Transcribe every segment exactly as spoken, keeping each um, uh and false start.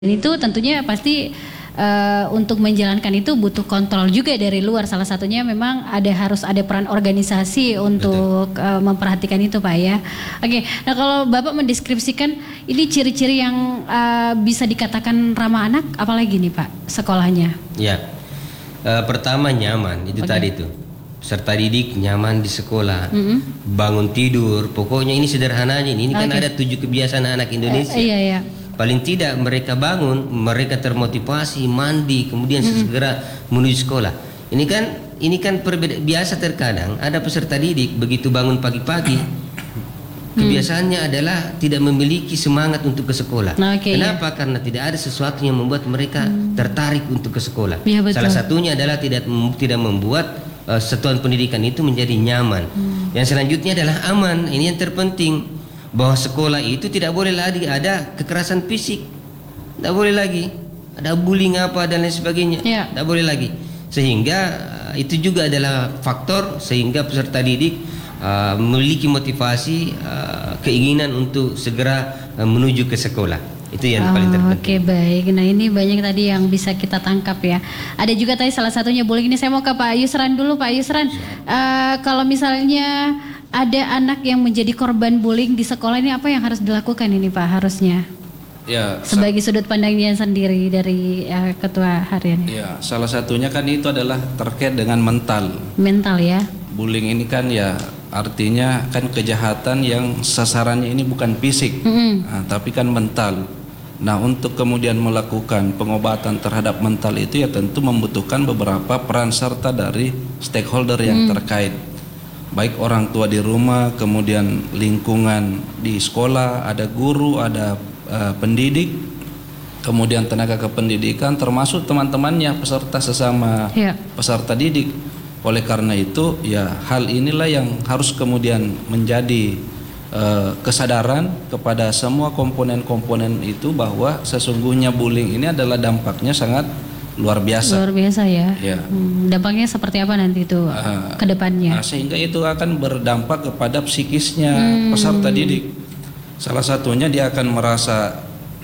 Dan itu tentunya pasti uh, untuk menjalankan itu butuh kontrol juga dari luar. Salah satunya memang ada harus ada peran organisasi untuk uh, memperhatikan itu, Pak, ya. Oke, nah kalau Bapak mendeskripsikan ini ciri-ciri yang uh, bisa dikatakan ramah anak, apalagi nih Pak sekolahnya? Ya, uh, pertama nyaman itu okay. Tadi itu peserta didik nyaman di sekolah, mm-hmm. bangun tidur, pokoknya ini sederhananya ini, ini okay. Kan ada tujuh kebiasaan anak Indonesia. Uh, iya iya. Paling tidak mereka bangun, mereka termotivasi, mandi, kemudian mm-hmm. segera menuju sekolah. Ini kan ini kan perbeda, biasa terkadang ada peserta didik begitu bangun pagi-pagi, kebiasaannya mm. adalah tidak memiliki semangat untuk ke sekolah. Okay, Kenapa? Ya. Karena tidak ada sesuatu yang membuat mereka mm. tertarik untuk ke sekolah. Ya, salah satunya adalah tidak tidak membuat uh, satuan pendidikan itu menjadi nyaman. Mm. Yang selanjutnya adalah aman. Ini yang terpenting. Bahwa sekolah itu tidak boleh lagi ada kekerasan fisik, tidak boleh lagi ada bullying apa dan lain sebagainya, ya. Tidak boleh lagi. Sehingga uh, itu juga adalah faktor sehingga peserta didik uh, memiliki motivasi, uh, keinginan untuk segera uh, menuju ke sekolah. Itu yang oh, paling terpenting. Oke, okay, baik. Nah ini banyak tadi yang bisa kita tangkap ya. Ada juga tadi salah satunya bullying. Ini saya mau ke Pak Yusran dulu, Pak Yusran. Uh, kalau misalnya ada anak yang menjadi korban bullying di sekolah, ini apa yang harus dilakukan ini Pak harusnya? Ya, sebagai sudut pandangnya sendiri dari uh, ketua harian. Ya, salah satunya kan itu adalah terkait dengan mental. Mental ya. Bullying ini kan ya artinya kan kejahatan yang sasarannya ini bukan fisik, mm-hmm. nah, tapi kan mental. Nah, untuk kemudian melakukan pengobatan terhadap mental itu ya tentu membutuhkan beberapa peran serta dari stakeholder yang mm. terkait. Baik orang tua di rumah, kemudian lingkungan di sekolah, ada guru, ada uh, pendidik, kemudian tenaga kependidikan, termasuk teman-temannya peserta sesama ya. peserta didik. Oleh karena itu, ya hal inilah yang harus kemudian menjadi uh, kesadaran kepada semua komponen-komponen itu bahwa sesungguhnya bullying ini adalah dampaknya sangat luar biasa. Luar biasa ya. ya. Hmm, dampaknya seperti apa nanti itu uh, ke depannya? Nah, sehingga itu akan berdampak kepada psikisnya hmm. peserta didik. Salah satunya dia akan merasa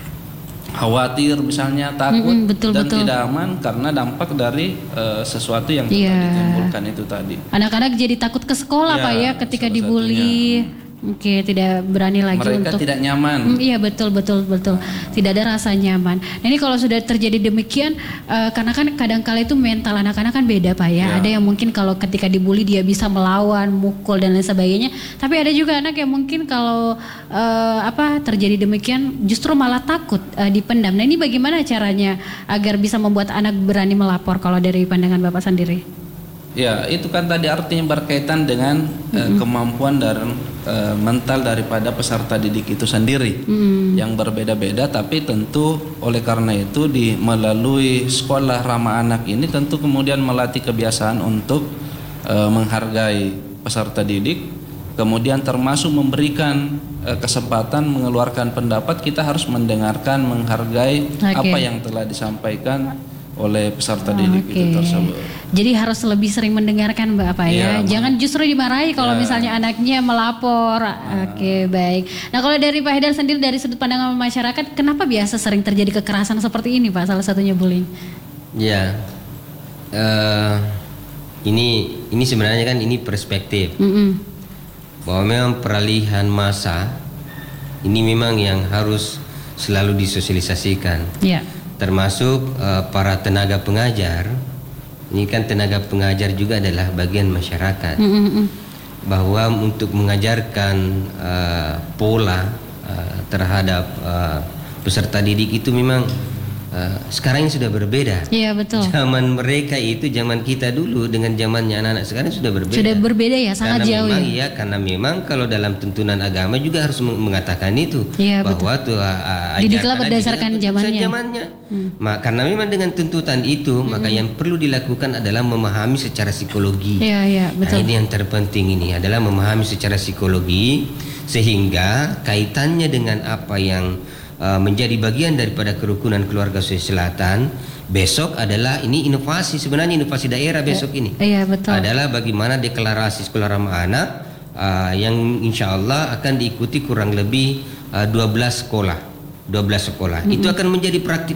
khawatir, misalnya takut hmm, betul, dan betul. tidak aman karena dampak dari uh, sesuatu yang yeah. ditimbulkan itu tadi. Anak-anak jadi takut ke sekolah ya, Pak ya ketika dibully. Oke, tidak berani lagi mereka untuk tidak nyaman. Mm, iya betul betul betul. Tidak ada rasa nyaman. Nah, ini kalau sudah terjadi demikian, uh, karena kan kadang-kala itu mental anak-anak kan beda Pak ya. ya. Ada yang mungkin kalau ketika dibully dia bisa melawan, mukul dan lain sebagainya. Tapi ada juga anak yang mungkin kalau uh, apa terjadi demikian justru malah takut uh, dipendam. Nah, ini bagaimana caranya agar bisa membuat anak berani melapor kalau dari pandangan Bapak sendiri? Ya, itu kan tadi artinya berkaitan dengan mm-hmm. uh, kemampuan dan uh, mental daripada peserta didik itu sendiri mm. yang berbeda-beda, tapi tentu oleh karena itu di melalui sekolah ramah anak ini tentu kemudian melatih kebiasaan untuk uh, menghargai peserta didik, kemudian termasuk memberikan uh, kesempatan mengeluarkan pendapat. Kita harus mendengarkan, menghargai okay. apa yang telah disampaikan oleh peserta oh, didik okay. itu tersebut. Jadi harus lebih sering mendengarkan Bapak ya. ya Jangan justru dimarahi kalau ya. misalnya anaknya melapor. Nah. Oke, okay, baik. Nah, kalau dari Pak Haidar sendiri dari sudut pandangan masyarakat, kenapa biasa sering terjadi kekerasan seperti ini Pak? Salah satunya bullying. Ya. Uh, ini ini sebenarnya kan ini perspektif. Mm-mm. Bahwa memang peralihan masa ini memang yang harus selalu disosialisasikan. Ya. Termasuk uh, para tenaga pengajar. Ini kan tenaga pengajar juga adalah bagian masyarakat. Mm-hmm. Bahwa untuk mengajarkan uh, pola uh, terhadap uh, peserta didik itu memang uh, sekarang ini sudah berbeda. Iya betul. Zaman mereka itu, zaman kita dulu dengan zamannya anak-anak sekarang sudah berbeda. Sudah berbeda ya, sangat karena jauh memang, ya. ya. Karena memang kalau dalam tuntunan agama juga harus mengatakan itu ya, bahwa tuh uh, didiklah berdasarkan zamannya. zamannya. Hmm. Ma, karena memang dengan tuntutan itu, hmm. maka yang perlu dilakukan adalah memahami secara psikologi. Ya, ya, betul. Nah, ini yang terpenting ini adalah memahami secara psikologi sehingga kaitannya dengan apa yang uh, menjadi bagian daripada kerukunan keluarga Sulawesi Selatan. Besok adalah ini inovasi, sebenarnya inovasi daerah besok ini. Iya, betul. Adalah bagaimana deklarasi sekolah ramah anak uh, yang insya Allah akan diikuti kurang lebih uh, dua belas sekolah. dua belas sekolah. Itu akan menjadi praktik